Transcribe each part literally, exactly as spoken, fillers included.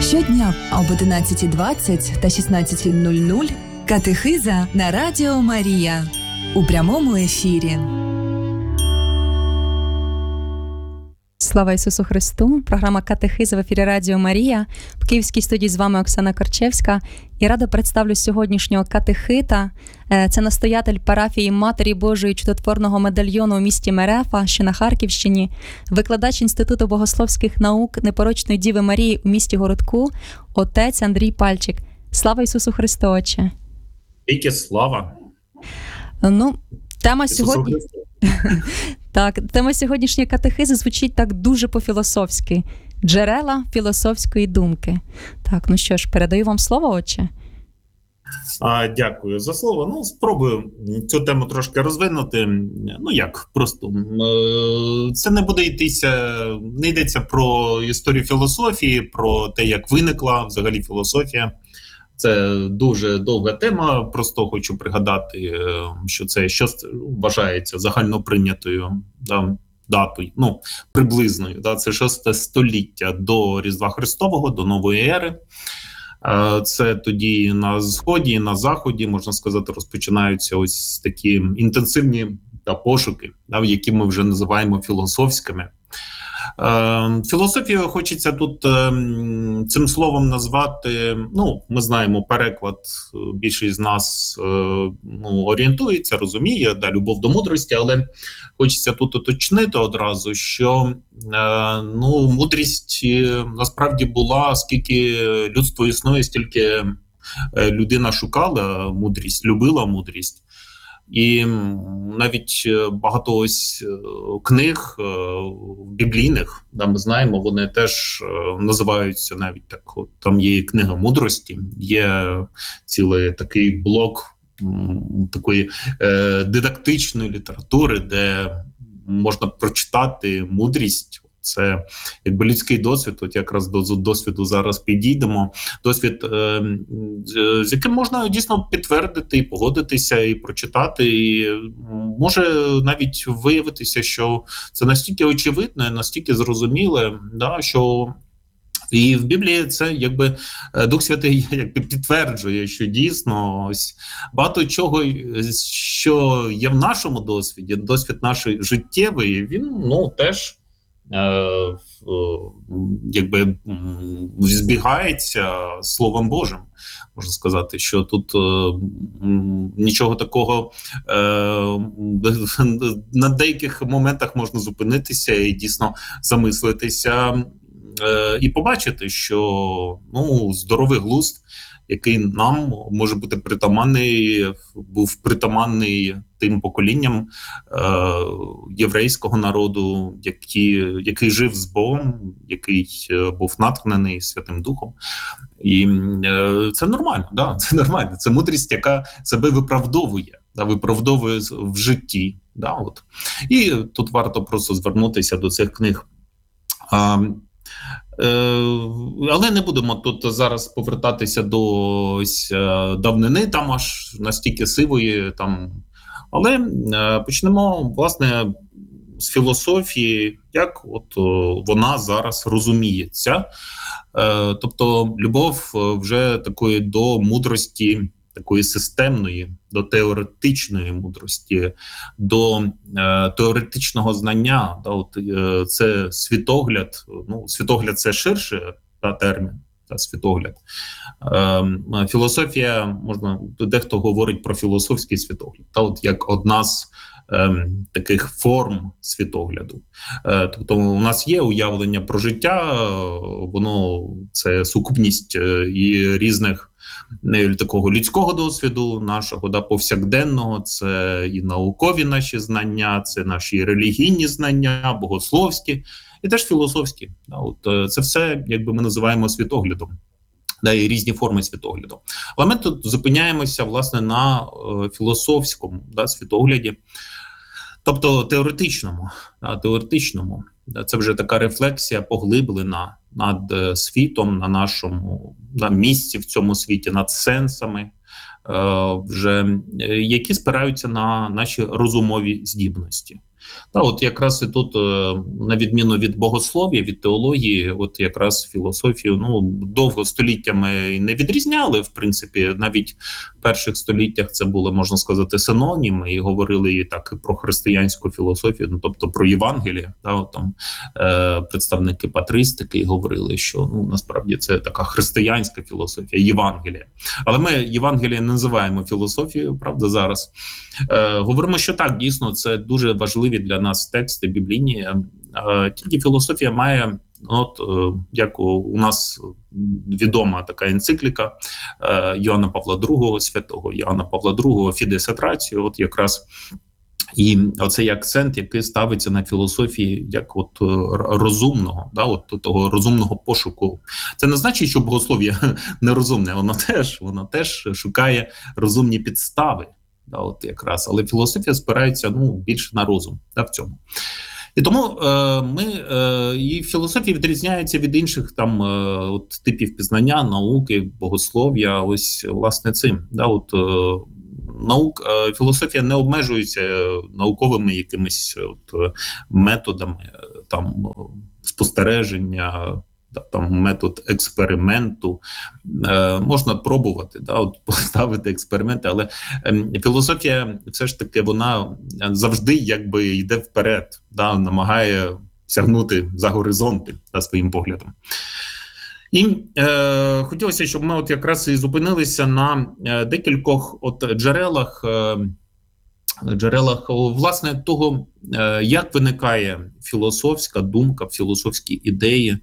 Щодня об одинадцятій двадцять та шістнадцятій нуль нуль катехиза на Радіо Марія у прямому ефірі. Слава Ісусу Христу! Програма «Катехиза» в ефірі Радіо Марія. В Київській студії з вами Оксана Корчевська. І рада представлю сьогоднішнього катехита. Це настоятель парафії Матері Божої Чудотворного медальйону у місті Мерефа, що на Харківщині, викладач Інституту богословських наук Непорочної Діви Марії у місті Городку, отець Андрій Пальчик. Слава Ісусу Христу, Отче! Віки слава! Ну, тема Ісусу сьогодні... Христу. Так, тема сьогоднішньої катехизи звучить так дуже по-філософськи. Джерела філософської думки. Так, ну що ж, передаю вам слово, Отче. А, дякую за слово. Ну, спробую цю тему трошки розвинути. Ну як, просто це не буде йтися, не йдеться про історію філософії, про те, як виникла взагалі філософія. Це дуже довга тема, просто хочу пригадати, що це що вважається загальноприйнятою да, датою, ну, приблизною. Да, це шосте століття до Різдва Христового, до Нової ери. Це тоді на Сході і на Заході, можна сказати, розпочинаються ось такі інтенсивні да, пошуки, да, які ми вже називаємо філософськими. Філософію хочеться тут цим словом назвати, ну, ми знаємо переклад, більшість з нас ну, орієнтується, розуміє, да, любов до мудрості, але хочеться тут уточнити одразу, що ну, мудрість насправді була, скільки людство існує, стільки людина шукала мудрість, любила мудрість. І навіть багато ось книг біблійних, да, ми знаємо, вони теж називаються навіть так, от, там є книга мудрості, є цілий такий блок такої е, дидактичної літератури, де можна прочитати мудрість. Це якби людський досвід, от якраз до досвіду зараз підійдемо. Досвід, е, з яким можна дійсно підтвердити і погодитися, і прочитати, і може навіть виявитися, що це настільки очевидно, і настільки зрозуміле, да, що і в Біблії це якби Дух Святий якби підтверджує, що дійсно ось багато чого, що є в нашому досвіді, досвід нашої життєвий, він ну теж якби збігається з Словом Божим. Можна сказати, що тут нічого такого, на деяких моментах можна зупинитися і дійсно замислитися і побачити, що ну, здоровий глузд, який нам може бути притаманний, був притаманний тим поколінням е, єврейського народу, які, який жив з Богом, який е, був натхнений Святим Духом. І е, це нормально, да, це нормально. Це мудрість, яка себе виправдовує, да, виправдовує в житті. Да, от. І тут варто просто звернутися до цих книг. А, але не будемо тут зараз повертатися до ось, давнини, там аж настільки сивої. Там. Але почнемо, власне, з філософії, як от вона зараз розуміється. Тобто любов вже такої до мудрості, такої системної, до теоретичної мудрості, до е, теоретичного знання. Да, от, е, це світогляд, ну, світогляд – це ширше та, термін, та, світогляд. Е, філософія, можна, дехто говорить про філософський світогляд, та, от, як одна з е, таких форм світогляду. Е, тобто у нас є уявлення про життя, воно це сукупність е, і різних такого людського досвіду нашого, да, повсякденного, це і наукові наші знання, це наші релігійні знання, богословські, і теж філософські. Да, от, це все, якби ми називаємо світоглядом, да, і різні форми світогляду. Але ми тут зупиняємося, власне, на е, філософському, да, світогляді, тобто теоретичному, да, теоретичному. Це вже така рефлексія поглиблена над світом, на нашому на місці в цьому світі, над сенсами, е, вже, які спираються на наші розумові здібності. Та от якраз і тут, на відміну від богослов'я, від теології, от якраз філософію, ну, довго століттями не відрізняли, в принципі, навіть в перших століттях це були, можна сказати, синоніми, і говорили і так і про християнську філософію, ну, тобто про Євангеліє, та, от там е, представники патристики говорили, що, ну, насправді це така християнська філософія, Євангелія. Але ми Євангеліє не називаємо філософією, правда, зараз. Е, говоримо, що так, дійсно, це дуже важливі для нас тексти біблійні. Е, тільки філософія має, от е, як у, у нас відома така енцикліка е, Йоанна Павла другого, святого Йоанна Павла другого, Fides et Ratio, от якраз і оцей акцент, який ставиться на філософії як от розумного, да, от того розумного пошуку. Це не значить, що богослов'я нерозумне, воно теж, воно теж шукає розумні підстави. Да, от якраз, але філософія спирається, ну, більше на розум, да, в цьому. І тому е, ми е, і філософія відрізняється від інших там е, от типів пізнання, науки, богослов'я, ось власне цим. Да, от е, наук, е, філософія не обмежується науковими якимись от методами там спостереження. Там метод експерименту, е, можна пробувати, да, от поставити експерименти, але е, філософія все ж таки вона завжди якби йде вперед, да, намагає сягнути за горизонти да, своїм поглядом. І е, хотілося, щоб ми от якраз і зупинилися на е, декількох от джерелах, е, джерелах власне того, е, як виникає філософська думка, філософські ідеї.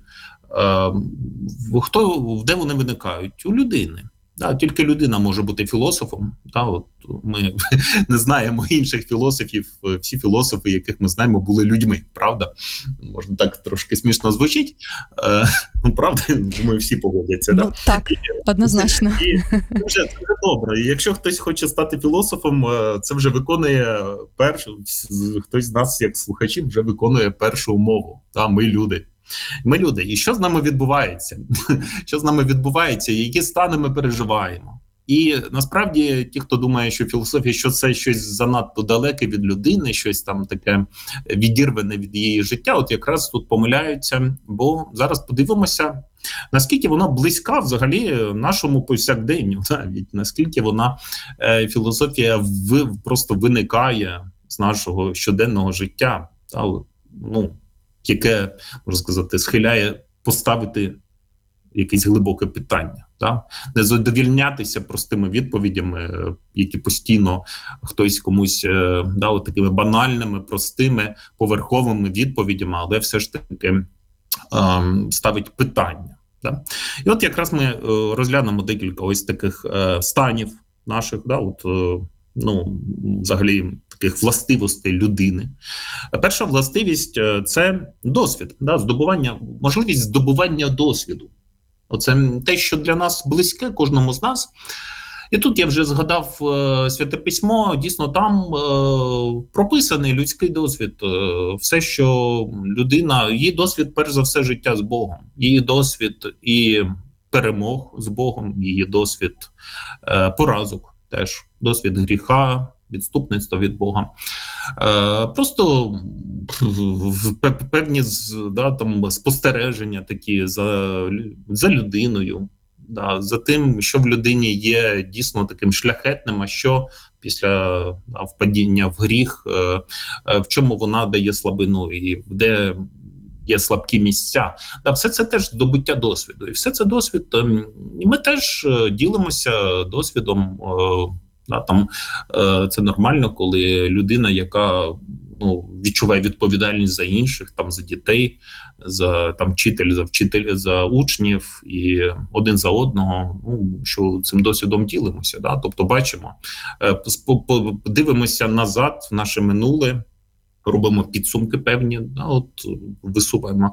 Хто, де вони виникають? У людини. Да, тільки людина може бути філософом. Да, от ми не знаємо інших філософів. Всі філософи, яких ми знаємо, були людьми. Правда? Можна так трошки смішно звучить. Ну, правда, думаю, всі погодяться. Ну, да? Так, однозначно. І це вже, це вже добре. І якщо хтось хоче стати філософом, це вже виконує першу, хтось з нас, як слухачів, вже виконує першу умову. Да, ми люди. Ми люди. І що з нами відбувається? Що з нами відбувається? Які стани ми переживаємо? І насправді ті, хто думає, що філософія, що це щось занадто далеке від людини, щось там таке відірване від її життя, от якраз тут помиляються, бо зараз подивимося, наскільки вона близька взагалі нашому повсякденню, навіть наскільки вона, е, філософія в, просто виникає з нашого щоденного життя, та, ну, яке, можна сказати, схиляє поставити якесь глибоке питання. Да? Не задовільнятися простими відповідями, які постійно хтось комусь да, от такими банальними, простими, поверховими відповідями, але все ж таки е, ставить питання. Да? І от якраз ми е, розглянемо декілька ось таких е, станів наших, да, от, е, ну, взагалі, таких властивостей людини. Перша властивість – це досвід, да, здобування, можливість здобування досвіду. Оце те, що для нас близьке, кожному з нас. І тут я вже згадав е, Святе Письмо, дійсно там е, прописаний людський досвід. Е, все, що людина, її досвід, перш за все, життя з Богом. Її досвід і перемог з Богом, її досвід е, поразок теж, досвід гріха, відступництва від Бога. Е, просто певні да, там, спостереження такі за, за людиною, да, за тим, що в людині є дійсно таким шляхетним, а що після да, впадіння в гріх, е, е, в чому вона дає слабину і де є слабкі місця. Да, все це теж здобуття досвіду. І все це досвід. І ми теж ділимося досвідом. Е, Да, там е, це нормально, коли людина, яка ну, відчуває відповідальність за інших, там за дітей, за там вчитель, за вчитель, за учнів і один за одного, ну, що цим досвідом ділимося. Да? Тобто бачимо, е, дивимося назад в наше минуле, робимо підсумки певні, да, от висуваємо.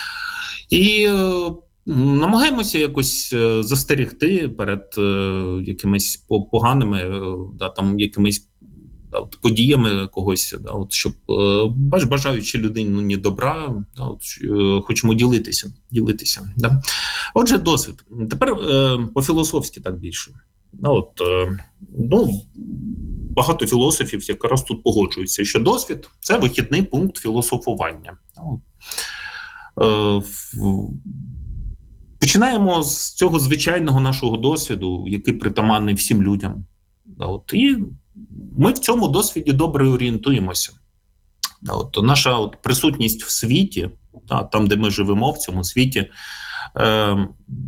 І е, намагаємося якось застерігти перед е, якимись поганими е, да, там, якимись да, от, подіями когось, да, от, щоб е, бажаючи людині добра, да, от, е, хочемо ділитися. ділитися да. Отже, досвід. Тепер е, по-філософськи так більше. Да, от, е, ну, багато філософів якраз тут погоджуються, що досвід – це вихідний пункт філософування. Починаємо з цього звичайного нашого досвіду, який притаманний всім людям. От, і ми в цьому досвіді добре орієнтуємося. От, наша от, присутність в світі, там, де ми живемо в цьому світі, е,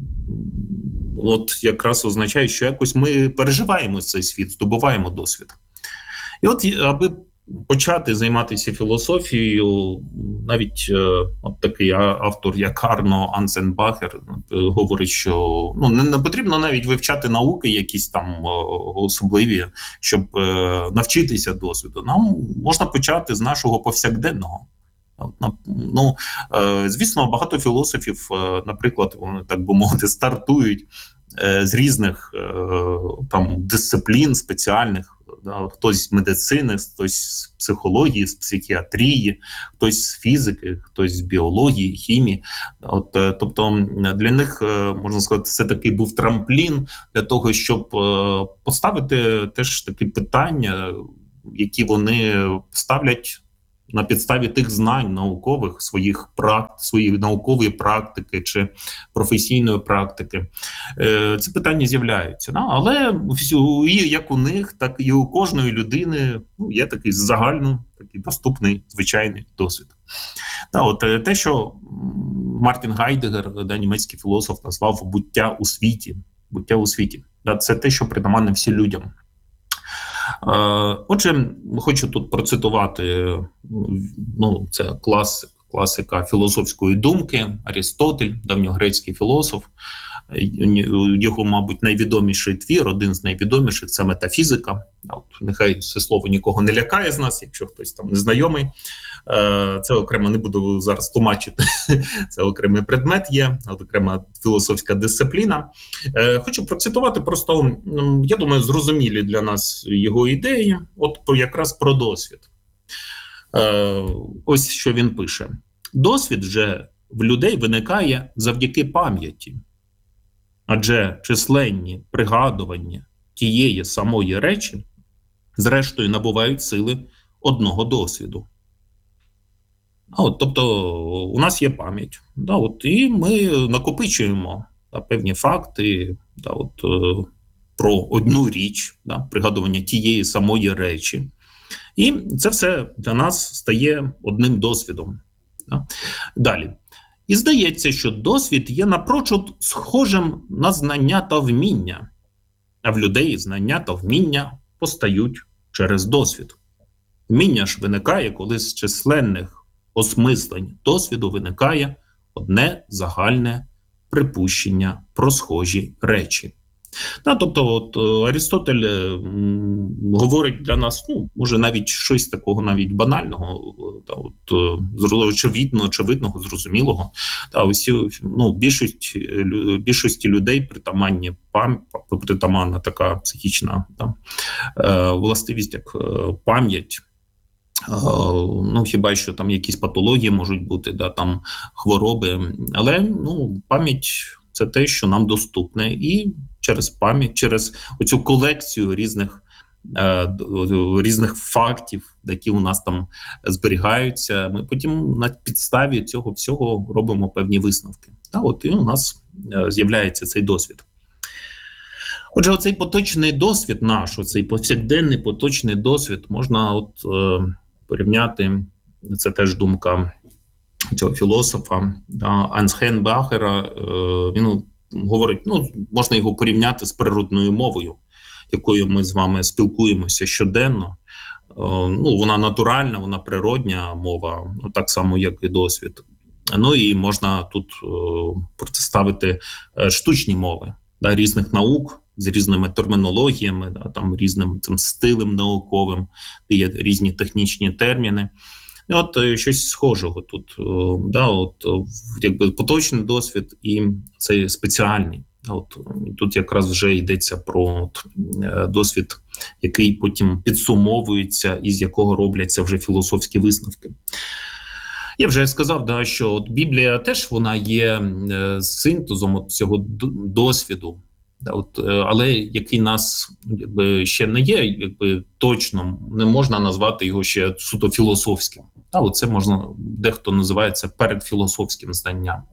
от якраз означає, що якось ми переживаємо цей світ, здобуваємо досвід. І от, аби почати займатися філософією, навіть е, от такий автор, як Арно Анценбахер, е, говорить, що ну, не, не потрібно навіть вивчати науки якісь там е, особливі, щоб е, навчитися досвіду. Нам можна почати з нашого повсякденного. Ну, е, звісно, багато філософів, е, наприклад, вони, так би мовити, стартують е, з різних е, там дисциплін спеціальних. Да, хтось з медицини, хтось з психології, з психіатрії, хтось з фізики, хтось з біології, хімії. От, тобто для них, можна сказати, це такий був трамплін для того, щоб поставити теж такі питання, які вони ставлять на підставі тих знань наукових, своїх практ, своєї наукової практики чи професійної практики. Це питання з'являються. Але як у них, так і у кожної людини ну, є такий загально, такий доступний, звичайний досвід. Та, от, те, що Мартін Гайдегер, да, німецький філософ, назвав буття у світі. Буття у світі. Да, це те, що притаманне всім людям. Отже, хочу тут процитувати, ну, це класик, класика філософської думки, Арістотель, давньогрецький філософ. Його, мабуть, найвідоміший твір, один з найвідоміших – це метафізика. От, нехай це слово нікого не лякає з нас, якщо хтось там незнайомий. Це окремо, не буду зараз тлумачити, це окремий предмет є, окрема філософська дисципліна. Хочу процитувати просто, я думаю, зрозумілі для нас його ідеї, от якраз про досвід. Ось що він пише. Досвід же в людей виникає завдяки пам'яті. Адже численні пригадування тієї самої речі, зрештою, набувають сили одного досвіду. А от, тобто, у нас є пам'ять, да, от, і ми накопичуємо да, певні факти да, от, е, про одну річ, да, пригадування тієї самої речі. І це все для нас стає одним досвідом. Да. Далі. І здається, що досвід є напрочуд схожим на знання та вміння, а в людей знання та вміння постають через досвід. Вміння ж виникає, коли з численних осмислень досвіду виникає одне загальне припущення про схожі речі. Да, тобто от, Арістотель м, говорить для нас, ну, може навіть щось такого навіть банального, да, от, очевидно, очевидного, зрозумілого. Да, усі, ну, більшість, більшості людей притаманні пам, притаманна така психічна да, властивість, як пам'ять. Ну, хіба що там якісь патології можуть бути, да, там хвороби, але ну, пам'ять – це те, що нам доступне, і через пам'ять, через оцю колекцію різних, е, різних фактів, які у нас там зберігаються, ми потім на підставі цього всього робимо певні висновки. Та, от, і у нас з'являється цей досвід. Отже, оцей поточний досвід наш, оцей повсякденний поточний досвід можна от, е, порівняти, це теж думка цього філософа, да, Ансхен Бахера, е, він говорить, ну, можна його порівняти з природною мовою, якою ми з вами спілкуємося щоденно. Е, ну, вона натуральна, вона природня мова, ну, так само, як і досвід. Ну, і можна тут е, протиставити е, штучні мови, да, різних наук, з різними термінологіями, да, там, різним там, стилем науковим, де є різні технічні терміни. І от щось схожого тут. Да, от, якби поточний досвід і цей спеціальний. От, тут якраз вже йдеться про от, досвід, який потім підсумовується і з якого робляться вже філософські висновки. Я вже сказав, да, що от Біблія теж вона є синтезом от цього досвіду. От, але який нас якби ще не є, якби точно не можна назвати його ще суто філософським. А от це можна, дехто називає це передфілософським знанням,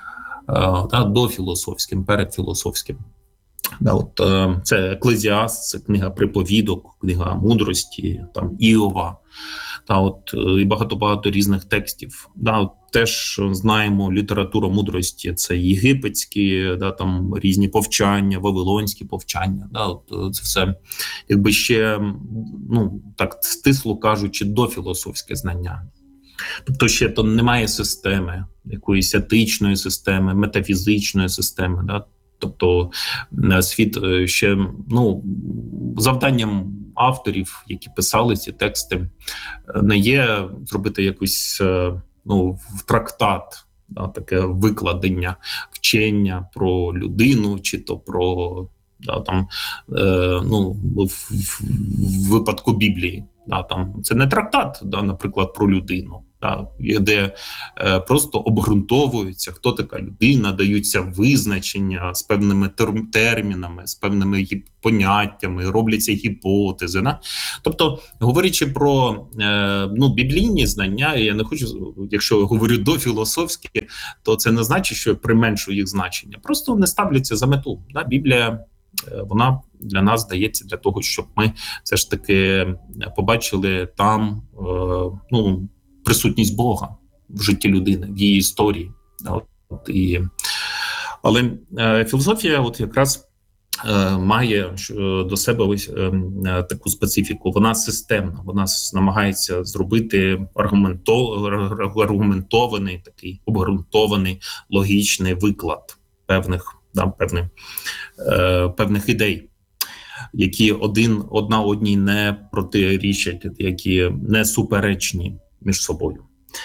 та дофілософським, передфілософським. Да, от, це Еклезіаст, це книга приповідок, книга мудрості, там Іова, та от і багато-багато різних текстів. Да, от, теж знаємо літературу мудрості, це єгипетські, да, там різні повчання, вавилонські повчання. Да, от, це все, якби ще, ну так стисло кажучи, дофілософське знання. Тобто ще то немає системи, якоїсь етичної системи, метафізичної системи, да. Тобто світ ще, ну, завданням авторів, які писали ці тексти, не є зробити якусь, ну, в-трактат, да, таке викладення, вчення про людину, чи то про, да, там, е, ну, в, в, в випадку Біблії. Да, там, це не трактат, да, наприклад, про людину, да, де е, просто обґрунтовується, хто така людина, даються визначення з певними тер- термінами, з певними гі- поняттями, робляться гіпотези. Да? Тобто, говорячи про е, ну, біблійні знання, я не хочу, якщо я говорю дофілософські, то це не значить, що я применшую їх значення. Просто не ставляться за мету. Да? Біблія, вона для нас дається для того, щоб ми все ж таки побачили там е, ну, присутність Бога в житті людини, в її історії. От, і, але е, філософія от якраз е, має до себе ось, е, таку специфіку. Вона системна, вона намагається зробити аргументов, аргументований, такий обґрунтований, логічний виклад певних, да, певних, е, певних ідей, які один, одна одній не протирічать, які не суперечні між собою.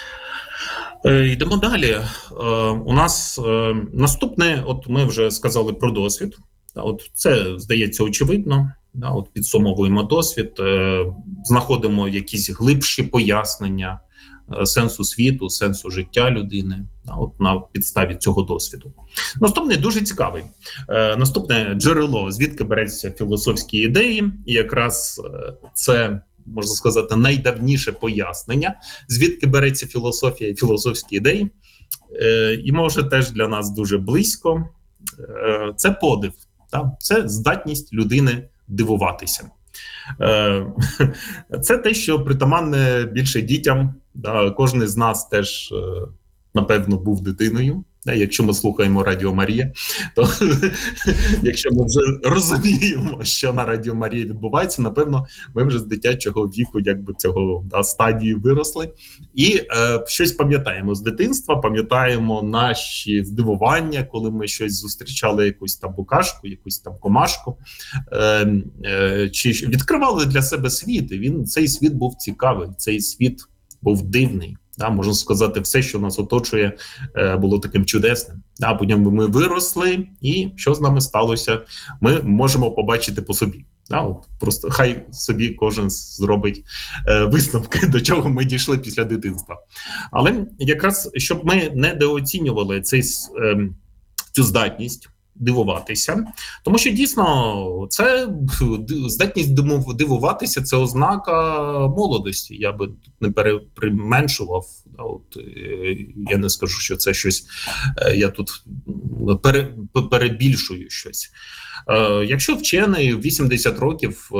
Е, йдемо далі. Е, у нас е, наступне, от ми вже сказали про досвід. От це, здається, очевидно. Да, от підсумовуємо досвід, е, знаходимо якісь глибші пояснення е, сенсу світу, сенсу життя людини, да, от на підставі цього досвіду. Наступний дуже цікавий. Е, наступне джерело, звідки беруться філософські ідеї, і якраз е, це, можна сказати, найдавніше пояснення, звідки береться філософія і філософські ідеї. Е, і може теж для нас дуже близько. Е, це подив. Так? Це здатність людини дивуватися. Е, це те, що притаманне більше дітям. Да? Кожен з нас теж, е, напевно, був дитиною. Якщо ми слухаємо Радіо Марія, то якщо ми вже розуміємо, що на Радіо Марія відбувається, напевно, ми вже з дитячого віку, якби цього, да, стадії виросли. І е, щось пам'ятаємо з дитинства, пам'ятаємо наші здивування, коли ми щось зустрічали, якусь там букашку, якусь там комашку, е, е, чи відкривали для себе світ. І він, цей світ був цікавий, цей світ був дивний. Да, можна сказати, все, що нас оточує, було таким чудесним. Да, потім ми виросли, і що з нами сталося, ми можемо побачити по собі. Да, от просто хай собі кожен зробить е, висновки, до чого ми дійшли після дитинства. Але якраз, щоб ми не недооцінювали цей, е, цю здатність дивуватися, тому що дійсно це здатність дивуватися, це ознака молодості. Я би не переменшував. От, я не скажу, що це щось, я тут пере, перебільшую щось. Якщо вчений в вісімдесят років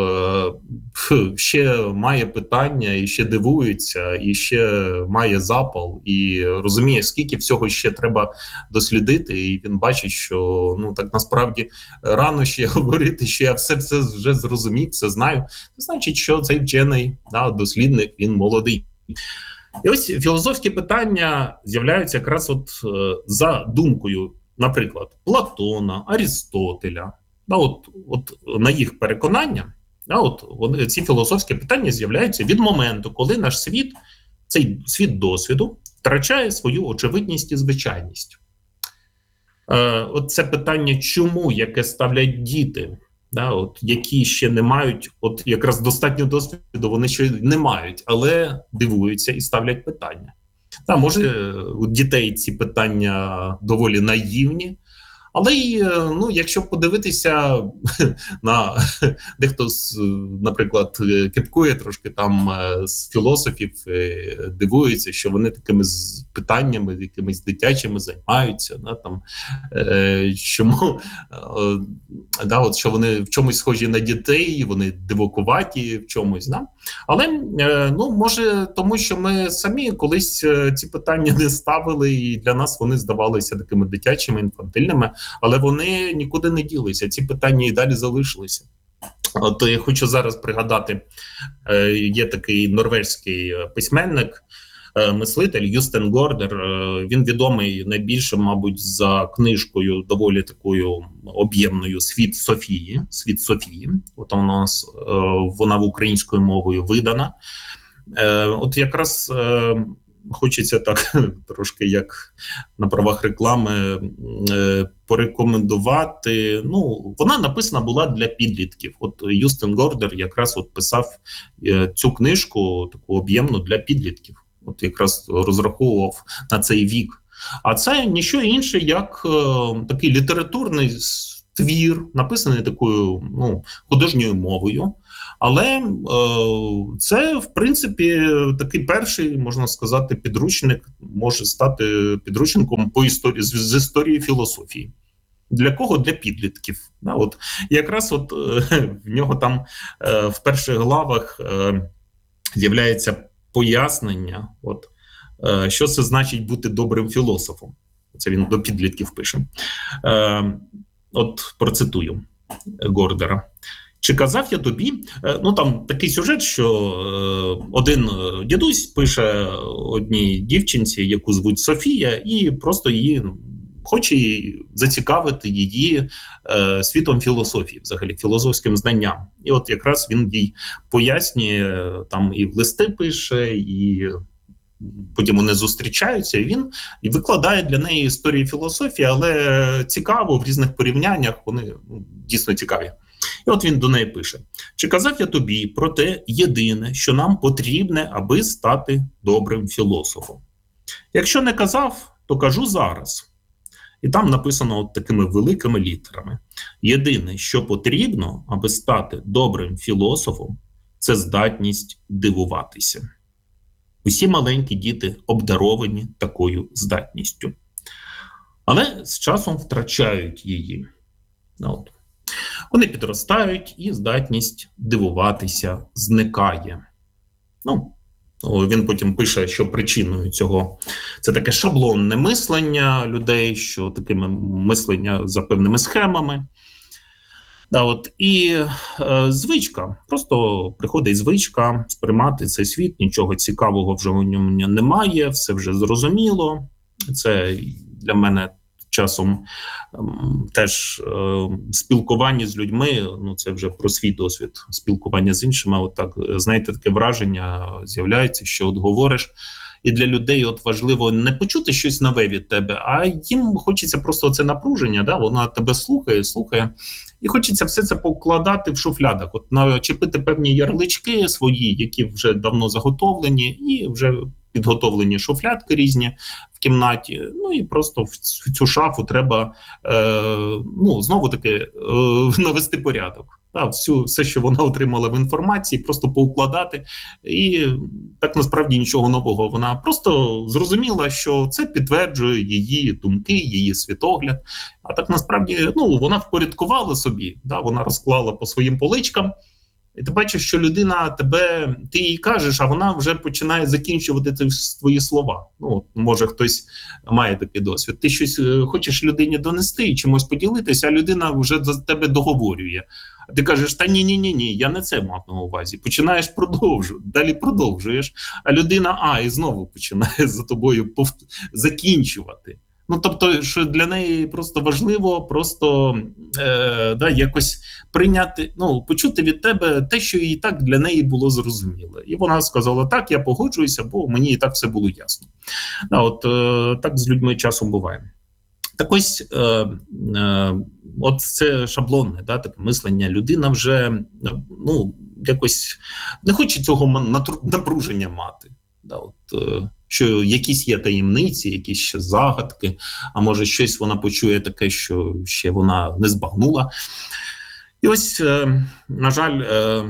ще має питання, і ще дивується, і ще має запал, і розуміє, скільки всього ще треба дослідити, і він бачить, що ну так насправді рано ще говорити, що я все все вже зрозумів, все знаю, це значить, що цей вчений, да, дослідник, він молодий. І ось філософські питання з'являються якраз от за думкою, наприклад, Платона, Арістотеля. Да, от, от на їх переконання, да, от вони, ці філософські питання з'являються від моменту, коли наш світ, цей світ досвіду, втрачає свою очевидність і звичайність. Е, от це питання, чому, яке ставлять діти, да, от, які ще не мають, от якраз достатньо досвіду, вони ще не мають, але дивуються і ставлять питання. Да, може, у дітей ці питання доволі наївні, Але й, ну, якщо подивитися на дехто, наприклад, кепкує трошки там з філософів, дивується, що вони такими питаннями, якимись дитячими займаються, да, там, чому, да, от, що вони в чомусь схожі на дітей, вони дивакуваті в чомусь. Да? Але, ну, може, тому що ми самі колись ці питання не ставили, і для нас вони здавалися такими дитячими, інфантильними, але вони нікуди не ділися, ці питання і далі залишилися. От я хочу зараз пригадати, є такий норвезький письменник, мислитель Юстен Гордер. Він відомий найбільше, мабуть, за книжкою доволі такою об'ємною «Світ Софії». «Світ Софії». От у нас вона в українською мовою видана. От якраз хочеться так трошки як на правах реклами порекомендувати. Ну, вона написана була для підлітків. От Юстен Гордер якраз от писав цю книжку таку об'ємну для підлітків. От якраз розраховував на цей вік. А це ніщо інше, як е, такий літературний твір, написаний такою, ну, художньою мовою. Але е, це, в принципі, такий перший, можна сказати, підручник, може стати підручником по історії, з, з історії філософії. Для кого? Для підлітків. Да, от, якраз от, е, в нього там е, в перших главах е, з'являється пояснення, от, е, що це значить бути добрим філософом. Це він до підлітків пише. Е, от процитую Гордера. Чи казав я тобі, е, ну там такий сюжет, що е, один дідусь пише одній дівчинці, яку звуть Софія, і просто її хоче зацікавити її е, світом філософії, взагалі, філософським знанням. І от якраз він їй пояснює, там і в листи пише, і потім вони зустрічаються, і він і викладає для неї історію філософії, але цікаво, в різних порівняннях вони, ну, дійсно цікаві. І от він до неї пише. Чи казав я тобі про те єдине, що нам потрібне, аби стати добрим філософом? Якщо не казав, то кажу зараз. І там написано от такими великими літерами. Єдине, що потрібно, аби стати добрим філософом, це здатність дивуватися. Усі маленькі діти обдаровані такою здатністю. Але з часом втрачають її. От. Вони підростають, і здатність дивуватися зникає. Ну, він потім пише, що причиною цього це таке шаблонне мислення людей, що такими мислення за певними схемами. Да, от, і е, звичка, просто приходить звичка сприймати цей світ, нічого цікавого вже у ньому немає, все вже зрозуміло. Це для мене часом ем, теж е, спілкування з людьми, ну це вже про свій досвід, спілкування з іншими, от так, знаєте, таке враження з'являється, що от говориш, і для людей от важливо не почути щось нове від тебе, а їм хочеться просто це напруження, да? Вона тебе слухає, слухає, і хочеться все це покладати в шуфлядах, от начепити певні ярлички свої, які вже давно заготовлені, і вже підготовлені шуфлядки різні в кімнаті, ну і просто в цю шафу треба, е, ну, знову-таки, е, навести порядок. Да, всю, все, що вона отримала в інформації, просто поукладати, і так насправді нічого нового. Вона просто зрозуміла, що це підтверджує її думки, її світогляд, а так насправді, ну, вона впорядкувала собі, да, вона розклала по своїм поличкам, і ти бачиш, що людина тебе, ти їй кажеш, а вона вже починає закінчувати твої слова. Ну, може хтось має такий досвід. Ти щось хочеш людині донести і чимось поділитися, а людина вже за тебе договорює. А ти кажеш, та ні-ні-ні, я не це мав на увазі. Починаєш продовжувати, далі продовжуєш, а людина, а, і знову починає за тобою пов... закінчувати. Ну, тобто, що для неї просто важливо просто е, да, якось прийняти, ну, почути від тебе те, що і так для неї було зрозуміло. І вона сказала, так, я погоджуюся, бо мені і так все було ясно. Да, от е, так з людьми часом буває. Так ось, е, е, от це шаблонне, да, таке мислення. Людина вже, ну, якось не хоче цього напруження мати. Да, от, е, що якісь є таємниці, якісь ще загадки, а може щось вона почує таке, що ще вона не збагнула. І ось, на жаль,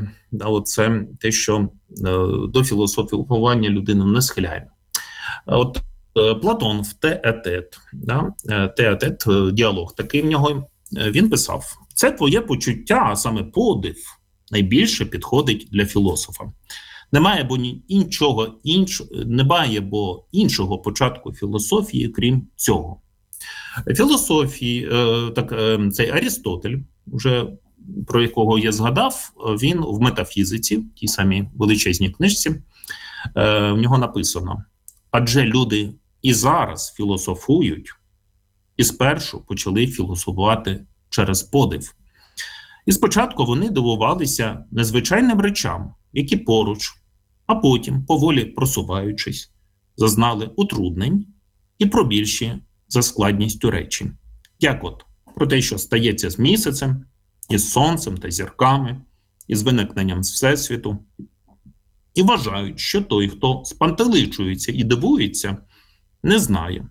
це те, що до філософування людину не схиляє. От Платон в Теетет, да, Теетет, діалог такий в нього, він писав: це твоє почуття, а саме подив, найбільше підходить для філософа. Немає бо іншого, інш, немає бо іншого початку філософії, крім цього. Філософії, так, цей Арістотель, вже про якого я згадав, він в метафізиці, тій самій величезній книжці, в нього написано: адже люди і зараз філософують, і спершу почали філософувати через подив. І спочатку вони дивувалися незвичайним речам, які поруч, а потім, поволі просуваючись, зазнали утруднень і про більші за складністю речі. Як от про те, що стається з місяцем, із сонцем та зірками, із виникненням Всесвіту. І вважають, що той, хто спантеличується і дивується, не знає.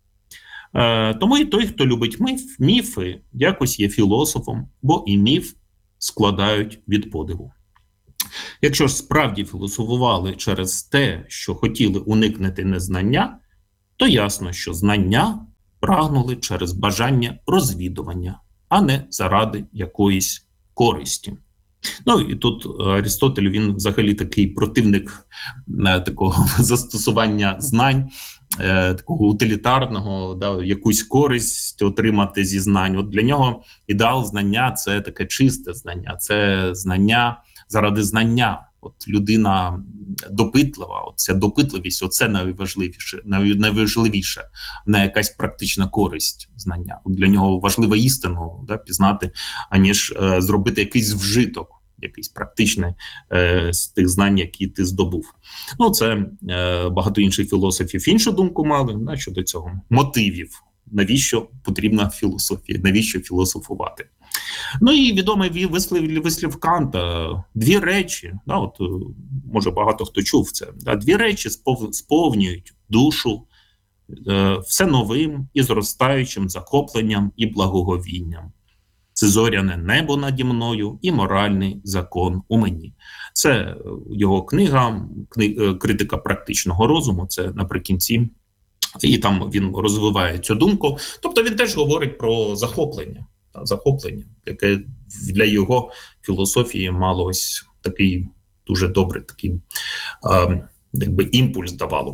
Е, тому і той, хто любить міф, міфи, якось є філософом, бо і міф складають від подиву. Якщо ж справді філософували через те, що хотіли уникнути незнання, то ясно, що знання прагнули через бажання розвідування, а не заради якоїсь користі. Ну і тут Арістотель, він взагалі такий противник е, такого застосування знань, е, такого утилітарного, да, якусь користь отримати зі знань. От для нього ідеал знання – це таке чисте знання, це знання заради знання. От людина допитлива, от ця допитливість, оце найважливіше, найважливіше, не якась практична користь знання. От для нього важливо істину, да, пізнати, аніж е, зробити якийсь вжиток, якийсь практичний е, з тих знань, які ти здобув. Ну, це е, багато інших філософів іншу думку мали, да, щодо цього мотивів. Навіщо потрібна філософія, навіщо філософувати? Ну і відомий вислів, вислів Канта: дві речі, да, от, може багато хто чув це, да, дві речі спов, сповнюють душу е, все новим і зростаючим захопленням і благоговінням. Це зоряне небо наді мною і моральний закон у мені. Це його книга, книга «Критика практичного розуму», це наприкінці. І там він розвиває цю думку. Тобто він теж говорить про захоплення, захоплення, яке для його філософії мало ось такий дуже добрий такий, е, якби імпульс давало.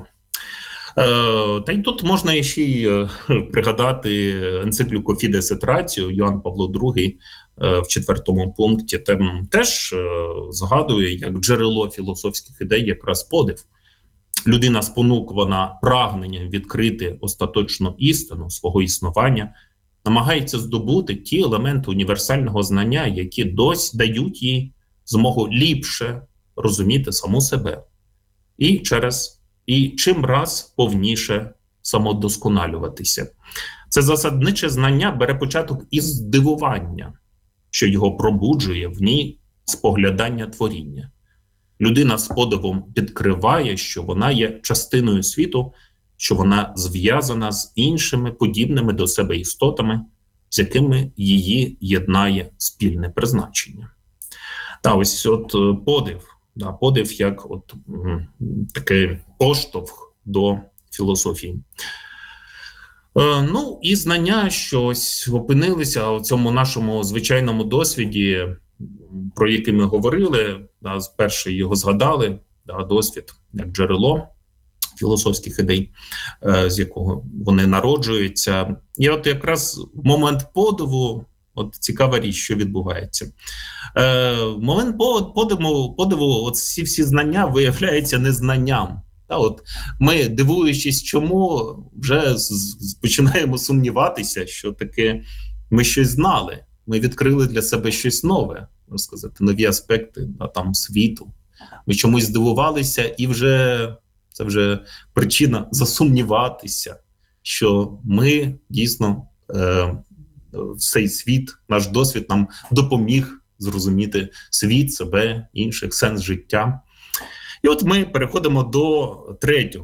Е, та й тут можна ще й е, пригадати енцикліку «Фідес et Ratio», Йоанн Павло другий е, в четвертому пункті там теж е, згадує, як джерело філософських ідей якраз подив. Людина спонукувана прагненням відкрити остаточну істину свого існування, намагається здобути ті елементи універсального знання, які досі дають їй змогу ліпше розуміти саму себе. І через і чим раз повніше самодосконалюватися. Це засадниче знання бере початок із здивування, що його пробуджує в ній споглядання творіння. Людина з подивом відкриває, що вона є частиною світу, що вона зв'язана з іншими подібними до себе істотами, з якими її єднає спільне призначення. Та ось от подив, да, подив як от м, такий поштовх до філософії. Е, ну і знання, що ось опинилися у цьому нашому звичайному досвіді, про який ми говорили, да, перший його згадали, да, досвід як джерело філософських ідей, е, з якого вони народжуються. І от якраз в момент подиву, от цікава річ, що відбувається. Е, в момент подиву, подиву от ці всі знання виявляються незнанням. Та от ми, дивуючись чому, вже починаємо сумніватися, що таке ми щось знали. Ми відкрили для себе щось нове, можна сказати, нові аспекти да, там, світу. Ми чомусь здивувалися, і вже це вже причина засумніватися, що ми дійсно е, цей світ, наш досвід нам допоміг зрозуміти світ, себе, інших, сенс життя. І от ми переходимо до третього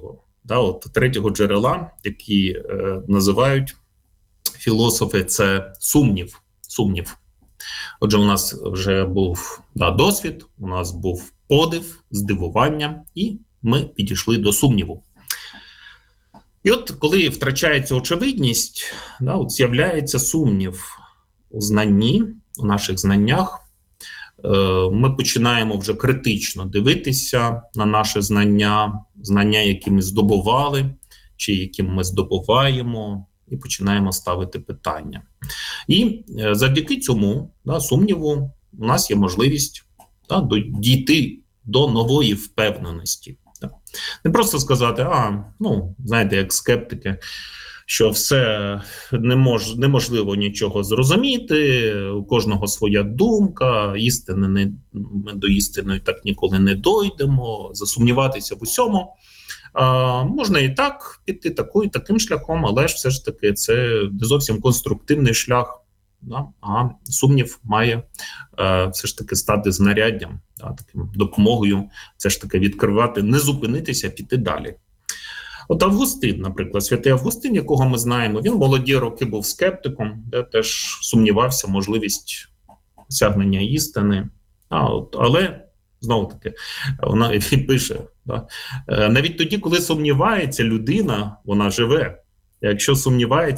да, от, третього джерела, які е, називають філософи, це сумнів. сумнів. Отже, у нас вже був да, досвід, у нас був подив, здивування, і ми підійшли до сумніву. І от коли втрачається очевидність, да, от з'являється сумнів у знанні, у наших знаннях, е, ми починаємо вже критично дивитися на наше знання, знання, які ми здобували, чи які ми здобуваємо, і починаємо ставити питання. І е, завдяки цьому, да, сумніву, у нас є можливість да, до, дійти до нової впевненості. Да. Не просто сказати, а, ну, знаєте, як скептики, що все не мож, неможливо нічого зрозуміти, у кожного своя думка, істини не, ми до істини так ніколи не дойдемо, засумніватися в усьому. А, можна і так піти таку, і таким шляхом, але ж все ж таки це не зовсім конструктивний шлях. Да? А сумнів має е, все ж таки стати знаряддям, да? таким допомогою все ж таки відкривати, не зупинитися, піти далі. От Августин, наприклад, святий Августин, якого ми знаємо, він молоді роки був скептиком, де теж сумнівався можливість осягнення істини. А, от, але знову таки, вона він пише, да? навіть тоді, коли сумнівається людина, вона живе. Якщо сумнівається,